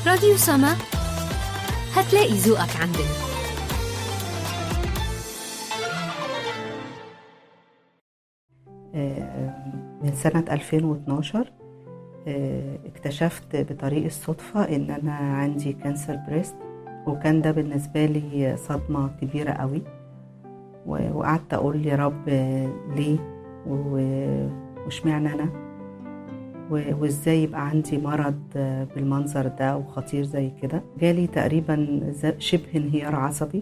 راديو سما، هتلاقي ذوقك عندنا. من سنة 2012 اكتشفت بطريق الصدفة ان انا عندي كانسر بريست، وكان ده بالنسبة لي صدمة كبيرة قوي. وقعدت اقول يا رب ليه واشمعنى انا، وازاي يبقى عندي مرض بالمنظر ده وخطير زي كده. جالي تقريبا شبه انهيار عصبي،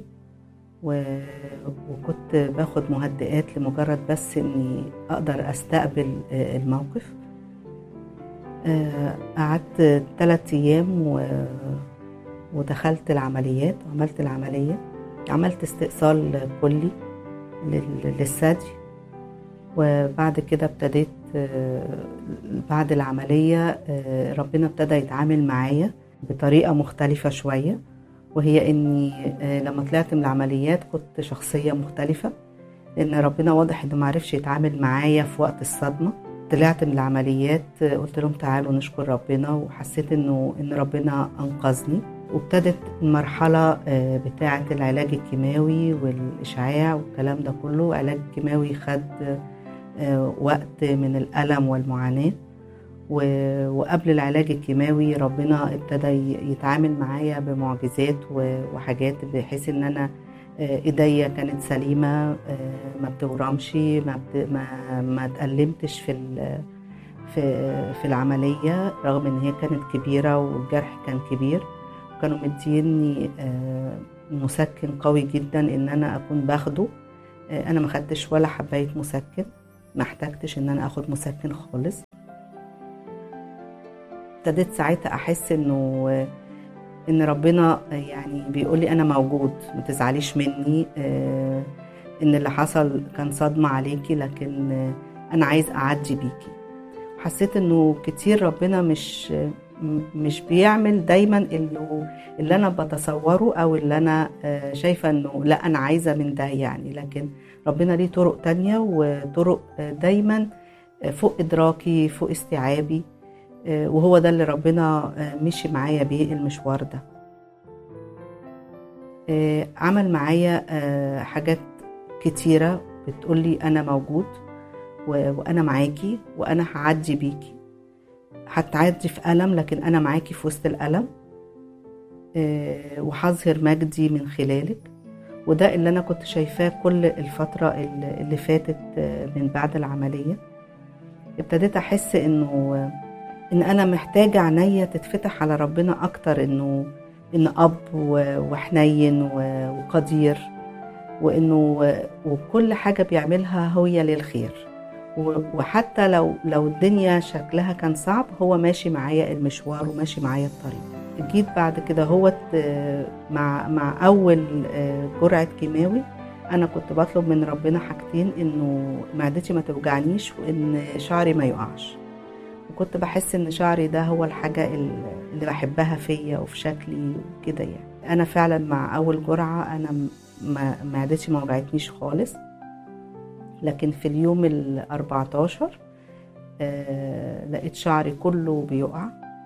وكنت باخد مهدئات لمجرد بس اني اقدر استقبل الموقف. قعدت 3 أيام ودخلت العمليات وعملت العملية. عملت استئصال كلي للثدي، وبعد كده ابتديت بعد العملية ربنا ابتدى يتعامل معايا بطريقة مختلفة شوية، وهي اني لما طلعت من العمليات كنت شخصية مختلفة، لان ربنا واضح انه معرفش يتعامل معايا في وقت الصدمة. طلعت من العمليات قلت لهم تعالوا نشكر ربنا، وحسيت ان ربنا انقذني. وابتدت المرحلة بتاعة العلاج الكيماوي والإشعاع والكلام ده كله. علاج كيماوي خد وقت من الألم والمعاناة، وقبل العلاج الكيماوي ربنا ابتدى يتعامل معايا بمعجزات وحاجات، بحيث ان انا ايديا كانت سليمة، ما بتورمش، ما اتألمتش في العملية، رغم ان هي كانت كبيرة والجرح كان كبير. كانوا مديني مسكن قوي جدا ان انا اكون باخده. انا ما خدتش ولا حباية مسكن، ما احتاجتش ان انا اخد مسكن خالص. ابتديت ساعتها احس ان ربنا يعني بيقول لي انا موجود، ما تزعليش مني، ان اللي حصل كان صدمة عليكي، لكن انا عايز اعدي بيكي. حسيت انه كتير ربنا مش بيعمل دايما اللي انا بتصوره او اللي انا شايفة انه لا انا عايزة من ده يعني، لكن ربنا ليه طرق تانية، وطرق دايما فوق ادراكي، فوق استيعابي. وهو ده اللي ربنا مشي معايا بيه المشوار ده. عمل معايا حاجات كتيرة بتقولي أنا موجود، وأنا معاكي، وأنا هعدي بيكي. هتعدي في ألم، لكن أنا معاكي في وسط الألم، وهظهر مجدي من خلالك. وده اللي أنا كنت شايفاه كل الفترة اللي فاتت من بعد العملية. ابتديت أحس إن أنا محتاجة عناية تتفتح على ربنا أكتر، إن أب وحنين وقدير، وكل حاجة بيعملها هي للخير. وحتى لو الدنيا شكلها كان صعب، هو ماشي معايا المشوار وماشي معايا الطريق. جيت بعد كده هو مع أول جرعة كيماوي، أنا كنت بطلب من ربنا حاجتين: إنه معدتي ما توجعنيش، وإن شعري ما يقعش. وكنت بحس ان شعري ده هو الحاجة اللي بحبها فيا وفي شكلي وكده يعني. انا فعلا مع اول جرعة انا معدتي ما وجعتنيش خالص، لكن في اليوم 14 لقيت شعري كله بيقع.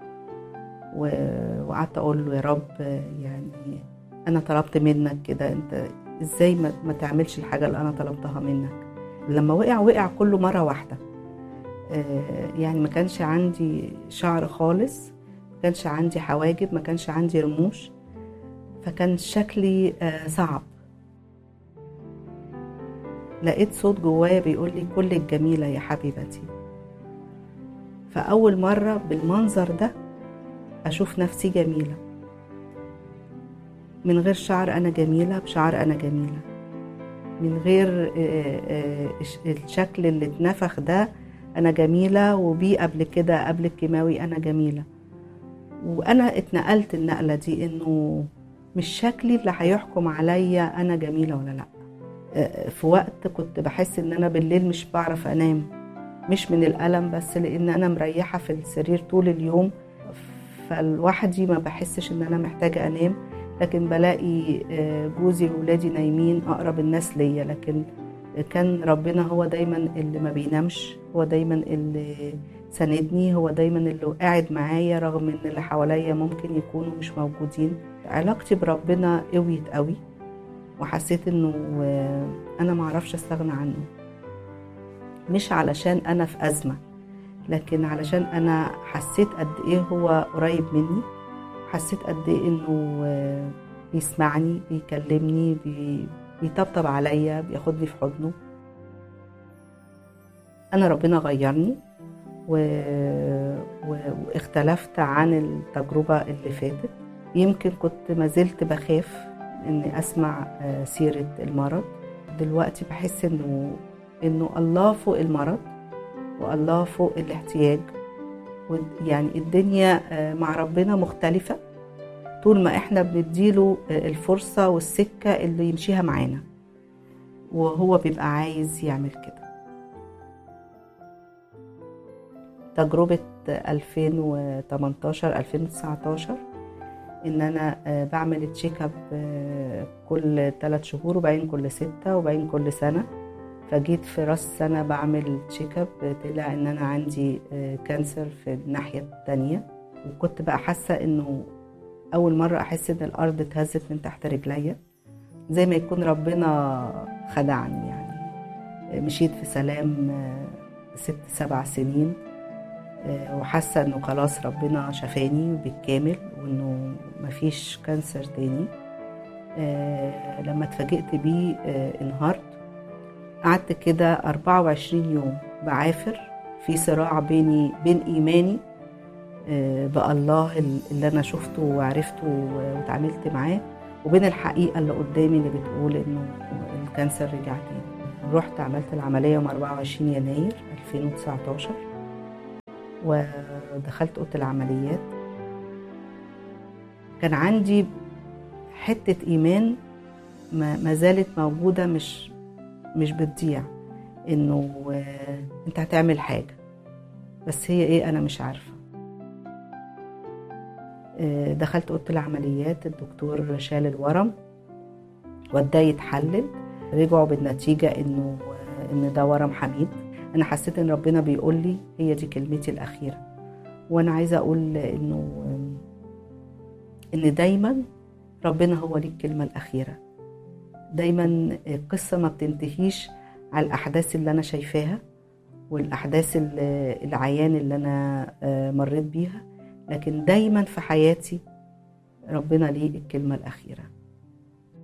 وقعدت اقول له يا رب، يعني انا طلبت منك كده، انت ازاي ما تعملش الحاجة اللي انا طلبتها منك؟ لما وقع كله مرة واحدة. يعني ما كانش عندي شعر خالص، ما كانش عندي حواجب، ما كانش عندي رموش، فكان شكلي صعب. لقيت صوت جوايا بيقول لي كلك جميلة يا حبيبتي. فأول مرة بالمنظر ده أشوف نفسي جميلة، من غير شعر أنا جميلة، بشعر أنا جميلة، من غير الشكل اللي اتنفخ ده أنا جميلة، وبيه قبل كده قبل الكيماوي أنا جميلة. وأنا اتنقلت النقلة دي، إنه مش شكلي اللي هيحكم عليا أنا جميلة ولا لأ. في وقت كنت بحس إن أنا بالليل مش بعرف أنام، مش من الألم بس، لأن أنا مريحة في السرير طول اليوم، فالوحدي ما بحسش إن أنا محتاجة أنام. لكن بلاقي جوزي وولادي نايمين، أقرب الناس ليا، لكن كان ربنا هو دايما اللي ما بينامش، هو دايما اللي ساندني، هو دايما اللي قاعد معايا رغم ان اللي حواليا ممكن يكونوا مش موجودين. علاقتي بربنا قويت قوي، وحسيت انه انا معرفش استغنى عنه، مش علشان انا في ازمة، لكن علشان انا حسيت قد ايه هو قريب مني، حسيت قد ايه انه بيسمعني، بيكلمني، بيطبطب عليا، بياخدني في حضنه. انا ربنا غيرني واختلفت عن التجربة اللي فاتت. يمكن كنت ما زلت بخاف اني اسمع سيرة المرض. دلوقتي بحس انه الله فوق المرض، والله فوق الاحتياج. يعني الدنيا مع ربنا مختلفة طول ما احنا بنديله الفرصة والسكة اللي يمشيها معانا، وهو بيبقى عايز يعمل كده. تجربة 2018-2019 ان انا بعمل تشيك اب كل 3 شهور، وبعدين كل 6، وبعدين كل سنة. فجيت في راس سنة بعمل تشيك اب، طلع ان انا عندي كانسر في الناحية التانية. وكنت بقى حاسة انه اول مرة احس ان الارض اتهزت من تحت رجليا، زي ما يكون ربنا خدعني. يعني مشيت في سلام 6-7 سنين، وحاسة انه خلاص ربنا شفاني بالكامل، وانه مفيش كانسر تاني. لما اتفاجئت بيه انهارت. قعدت كده 24 يوم بعافر في صراع بين إيماني بالله اللي أنا شفته وعرفته وتعاملت معاه، وبين الحقيقة اللي قدامي اللي بتقول إنه الكانسر رجع تاني. رحت عملت العملية يوم 24 يناير 2019، ودخلت أوضة العمليات. كان عندي حتة إيمان ما زالت موجودة، مش بتضيع، انه انت هتعمل حاجة، بس هي ايه انا مش عارفة. دخلت اوضه العمليات، الدكتور شال الورم وده يتحلل، رجعوا بالنتيجة ان ده ورم حميد. انا حسيت ان ربنا بيقول لي هي دي كلمتي الاخيرة. وانا عايزة اقول ان دايما ربنا هو ليه الكلمة الاخيرة. دايما القصة ما بتنتهيش على الأحداث اللي أنا شايفاها والأحداث العيان اللي أنا مريت بيها، لكن دايما في حياتي ربنا ليه الكلمة الأخيرة.